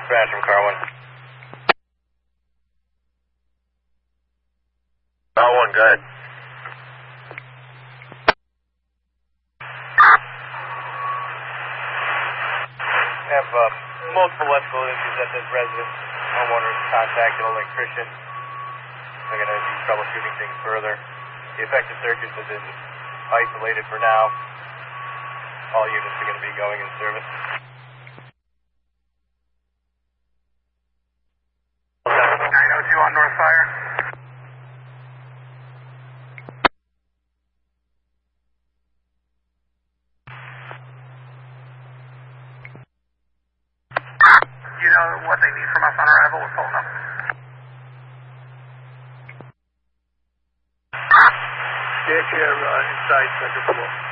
Dispatch from car 1. Car 1, go ahead. We have multiple electrical issues at this residence. Homeowner is contacting an electrician. They're going to be troubleshooting things further. The affected circuits have been isolated for now. All units are going to be going in service. 902 on North Fire. You know what they need from us on arrival? We're pulling up. Get here inside second floor.